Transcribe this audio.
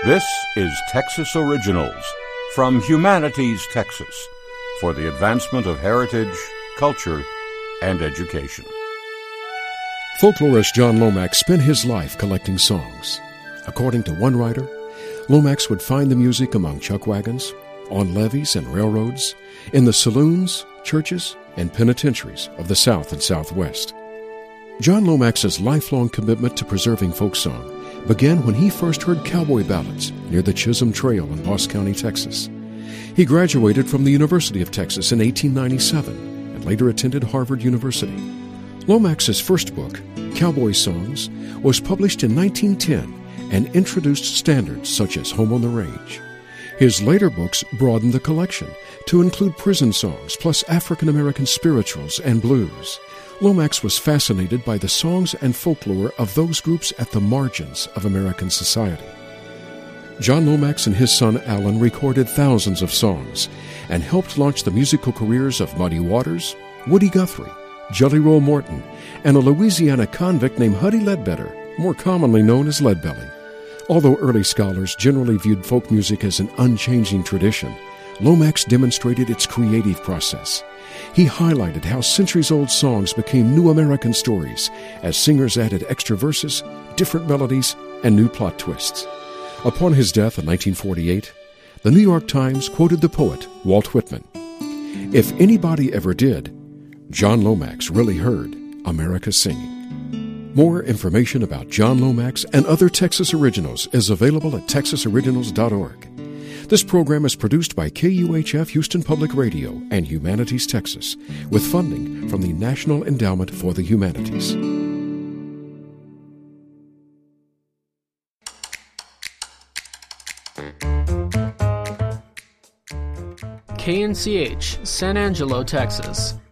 This is Texas Originals from Humanities, Texas, for the advancement of heritage, culture, and education. Folklorist John Lomax spent his life collecting songs. According to one writer, Lomax would find the music among chuck wagons, on levees and railroads, in the saloons, churches, and penitentiaries of the South and Southwest. John Lomax's lifelong commitment to preserving folk song began when he first heard cowboy ballads near the Chisholm Trail in Boss County, Texas. He graduated from the University of Texas in 1897 and later attended Harvard University. Lomax's first book, Cowboy Songs, was published in 1910 and introduced standards such as Home on the Range. His later books broadened the collection to include prison songs plus African American spirituals and blues. Lomax was fascinated by the songs and folklore of those groups at the margins of American society. John Lomax and his son Alan recorded thousands of songs and helped launch the musical careers of Muddy Waters, Woody Guthrie, Jelly Roll Morton, and a Louisiana convict named Huddie Ledbetter, more commonly known as Leadbelly. Although early scholars generally viewed folk music as an unchanging tradition, Lomax demonstrated its creative process. He highlighted how centuries-old songs became new American stories as singers added extra verses, different melodies, and new plot twists. Upon his death in 1948, the New York Times quoted the poet Walt Whitman. "If anybody ever did, John Lomax really heard America singing." More information about John Lomax and other Texas Originals is available at texasoriginals.org. This program is produced by KUHF Houston Public Radio and Humanities, Texas, with funding from the National Endowment for the Humanities. KNCH, San Angelo, Texas.